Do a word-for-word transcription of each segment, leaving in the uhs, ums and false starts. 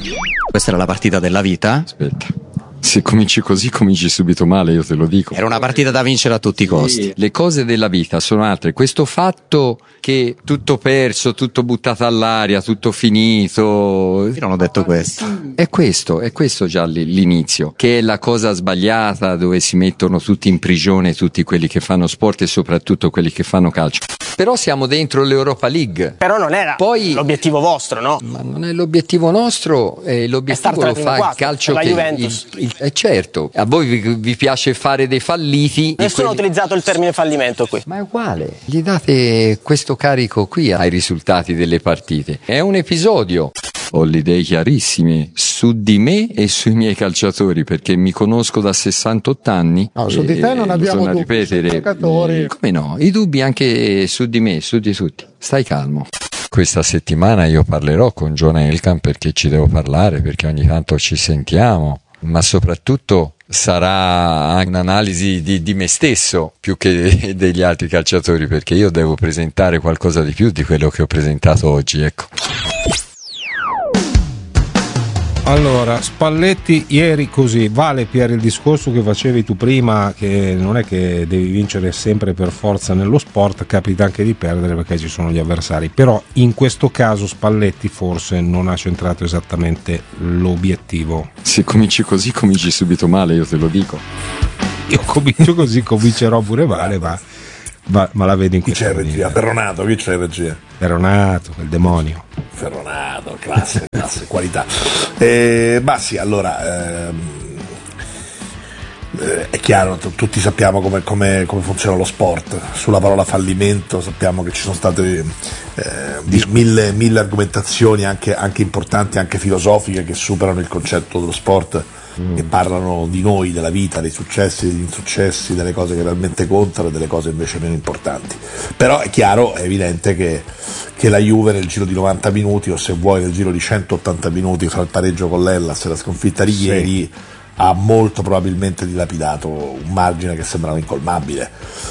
Questa era la partita della vita. Aspetta. Se cominci così, cominci subito male, io te lo dico. Era una partita da vincere a tutti i costi. Le cose della vita sono altre. Questo fatto che tutto perso, tutto buttato all'aria, tutto finito. Io non ho detto questo. È questo, è questo già l'inizio, che è la cosa sbagliata, dove si mettono tutti in prigione, tutti quelli che fanno sport e soprattutto quelli che fanno calcio. Però siamo dentro l'Europa League. Però non era Poi, l'obiettivo vostro, no? Ma non è l'obiettivo nostro, eh, l'obiettivo lo fa il calcio che il, il, eh, certo, a voi vi, vi piace fare dei falliti. Nessuno quelli... ha utilizzato il termine fallimento qui. Ma è uguale, gli date questo carico qui ai risultati delle partite. È un episodio. Ho le idee chiarissime su di me e sui miei calciatori, perché mi conosco da sessantotto anni. No, su di te non abbiamo dubbi, ripetere. Giocatori. Come no? I dubbi anche su di me, su di tutti. Stai calmo. Questa settimana io parlerò con John Elkann, perché ci devo parlare, perché ogni tanto ci sentiamo, ma soprattutto sarà un'analisi di, di me stesso più che degli altri calciatori, perché io devo presentare qualcosa di più di quello che ho presentato oggi, ecco. Allora, Spalletti ieri così, vale Pier il discorso che facevi tu prima, che non è che devi vincere sempre per forza nello sport, capita anche di perdere perché ci sono gli avversari, però in questo caso Spalletti forse non ha centrato esattamente l'obiettivo. Se cominci così cominci subito male, io te lo dico. Io comincio così, comincerò pure male, ma, ma, ma la vedi in chi c'è in regia? Ferronato, chi c'è in regia? Ferronato, il demonio. Ferronato, classe, classe, qualità. Eh, ma sì, allora ehm, eh, è chiaro, t- tutti sappiamo come, come, come funziona lo sport. Sulla parola fallimento sappiamo che ci sono state eh, mille, mille argomentazioni anche, anche importanti, anche filosofiche, che superano il concetto dello sport, mm. che parlano di noi, della vita, dei successi, degli insuccessi, delle cose che realmente contano e delle cose invece meno importanti. Però è chiaro, è evidente che che la Juve nel giro di novanta minuti, o se vuoi nel giro di centottanta minuti, fra il pareggio con l'Hellas e la sconfitta di ieri, sì, ha molto probabilmente dilapidato un margine che sembrava incolmabile.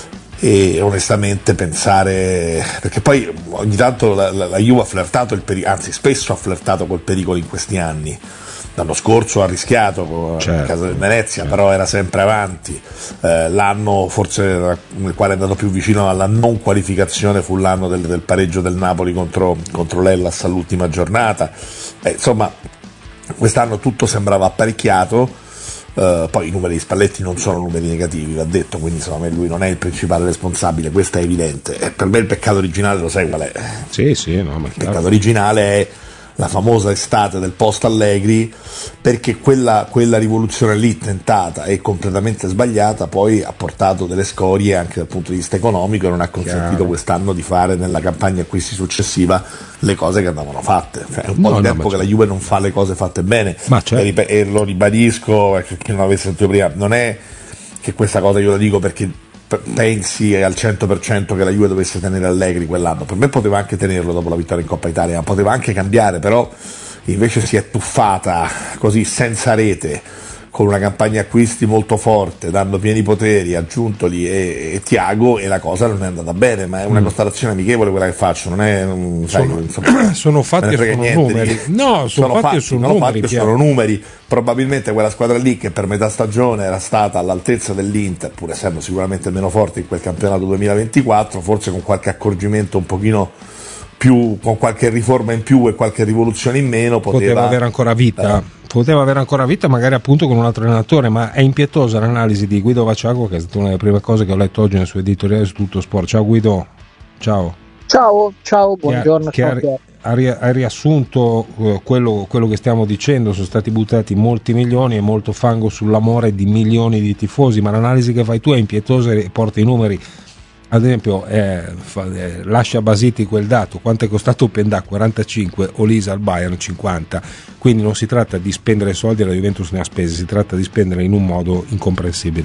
E onestamente pensare, perché poi ogni tanto la, la, la Juve ha flirtato il pericolo, anzi spesso ha flirtato col pericolo in questi anni. L'anno scorso ha rischiato con certo, casa del Venezia, certo, però era sempre avanti. Eh, l'anno forse nel quale è andato più vicino alla non qualificazione fu l'anno del, del pareggio del Napoli contro, contro l'Hellas all'ultima giornata. Eh, insomma, quest'anno tutto sembrava apparecchiato. Eh, poi i numeri di Spalletti non sono numeri negativi, va detto, quindi secondo me lui non è il principale responsabile, questo è evidente. E per me il peccato originale lo sai qual è? Sì, sì, no, ma il peccato originale è la famosa estate del post Allegri, perché quella, quella rivoluzione lì tentata e completamente sbagliata poi ha portato delle scorie anche dal punto di vista economico e non ha consentito Chiaro. quest'anno di fare nella campagna acquisti successiva le cose che andavano fatte. Cioè, è un po' no, di tempo no, che la Juve non fa le cose fatte bene, ma certo. e, rip- e lo ribadisco, perché chi non avesse sentito prima, non è che questa cosa io la dico perché pensi al cento per cento che la Juve dovesse tenere Allegri quell'anno. Per me poteva anche tenerlo dopo la vittoria in Coppa Italia, ma poteva anche cambiare, però invece si è tuffata così senza rete, con una campagna acquisti molto forte, dando pieni poteri a Giuntoli e, e Thiago, e la cosa non è andata bene, ma è una mm. constatazione amichevole quella che faccio, non è non, sai, sono, insomma, sono fatti e sono numeri. Di, no, sono, sono fatti, fatti, sono, sono, numeri, fatti sono numeri. Probabilmente quella squadra lì, che per metà stagione era stata all'altezza dell'Inter, pur essendo sicuramente meno forte in quel campionato duemilaventiquattro, forse con qualche accorgimento un pochino più, con qualche riforma in più e qualche rivoluzione in meno, poteva, poteva avere ancora vita. Eh, poteva avere ancora vita, magari appunto con un altro allenatore, ma è impietosa l'analisi di Guido Vacciago, che è stata una delle prime cose che ho letto oggi nel suo editoriale su Tutto Sport. Ciao Guido. Ciao. Ciao, ciao, buongiorno. Che ha, che ha, ha riassunto uh, quello, quello che stiamo dicendo. Sono stati buttati molti milioni e molto fango sull'amore di milioni di tifosi, ma l'analisi che fai tu è impietosa e porta i numeri. Ad esempio, eh, fa, eh, lascia basiti quel dato: quanto è costato Pendà? quarantacinque, Olisa al Bayern cinquanta. Quindi non si tratta di spendere soldi e la Juventus ne ha spesi, si tratta di spendere in un modo incomprensibile.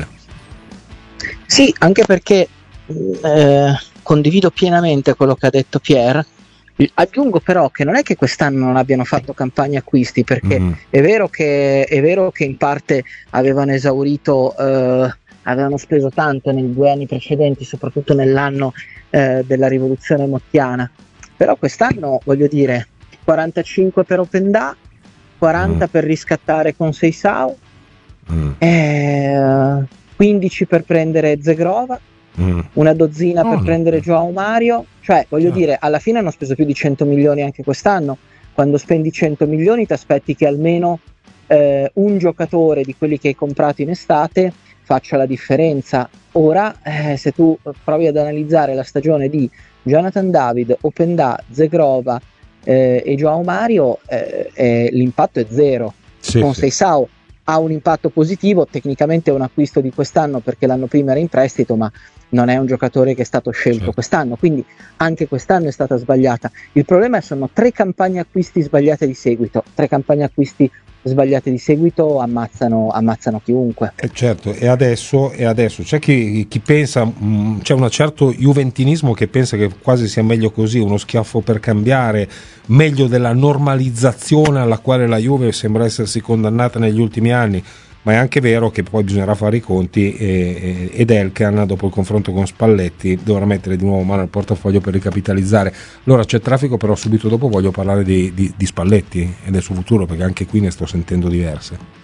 Sì, anche perché eh, condivido pienamente quello che ha detto Pier. Aggiungo però che non è che quest'anno non abbiano fatto campagne acquisti, perché mm. è vero che è vero che in parte avevano esaurito eh, avevano speso tanto nei due anni precedenti, soprattutto nell'anno eh, della rivoluzione mottiana, però quest'anno, voglio dire, quarantacinque per Opendà, quaranta mm. per riscattare con Seisao, mm. eh, quindici per prendere Zegrova, mm. una dozzina mm. per prendere Joao Mario, cioè voglio mm. dire, alla fine hanno speso più di cento milioni anche quest'anno. Quando spendi cento milioni ti aspetti che almeno eh, un giocatore di quelli che hai comprato in estate faccia la differenza. Ora eh, se tu provi ad analizzare la stagione di Jonathan David, Openda, Zegrova eh, e Joao Mario, eh, eh, l'impatto è zero. Sì, con sì. Seisao ha un impatto positivo, tecnicamente è un acquisto di quest'anno perché l'anno prima era in prestito, ma non è un giocatore che è stato scelto sì. quest'anno, quindi anche quest'anno è stata sbagliata. Il problema sono tre campagne acquisti sbagliate di seguito, tre campagne acquisti sbagliate di seguito ammazzano, ammazzano chiunque. Eh certo, e adesso, e adesso c'è chi, chi pensa, mh, c'è un certo juventinismo che pensa che quasi sia meglio così, uno schiaffo per cambiare, meglio della normalizzazione alla quale la Juve sembra essersi condannata negli ultimi anni. Ma è anche vero che poi bisognerà fare i conti e, ed Elkan, dopo il confronto con Spalletti, dovrà mettere di nuovo mano al portafoglio per ricapitalizzare. Allora c'è traffico, però subito dopo voglio parlare di, di, di Spalletti e del suo futuro, perché anche qui ne sto sentendo diverse.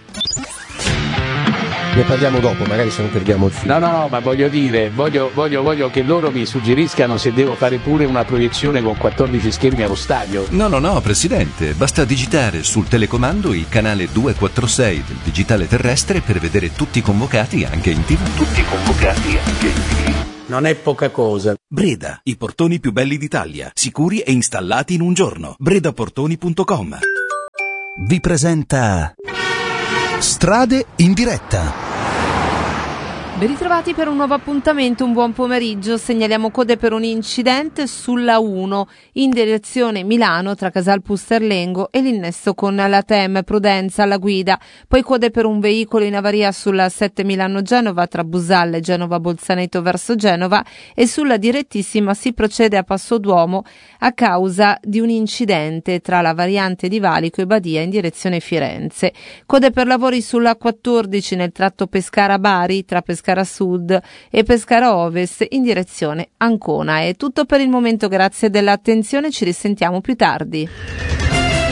Ne parliamo dopo, magari se non perdiamo il filo. No, no, no, ma voglio dire, voglio, voglio, voglio che loro mi suggeriscano se devo fare pure una proiezione con quattordici schermi allo stadio. No, no, no, Presidente, basta digitare sul telecomando il canale duecentoquarantasei del digitale terrestre per vedere tutti convocati anche in tivù. Tutti convocati anche in tivù. Non è poca cosa. Breda, i portoni più belli d'Italia, sicuri e installati in un giorno. bredaportoni punto com vi presenta Strade in diretta. Ben ritrovati per un nuovo appuntamento, un buon pomeriggio. Segnaliamo code per un incidente sulla uno in direzione Milano tra Casal Pusterlengo e l'innesto con la T E M Prudenza alla guida. Poi code per un veicolo in avaria sulla sette Milano-Genova tra Busalle e Genova-Bolzaneto verso Genova, e sulla direttissima si procede a Passo d'Uomo a causa di un incidente tra la variante di Valico e Badia in direzione Firenze. Code per lavori sulla quattordici nel tratto Pescara-Bari tra Pescara Sud e Pescara Ovest in direzione Ancona. È tutto per il momento, grazie dell'attenzione, ci risentiamo più tardi.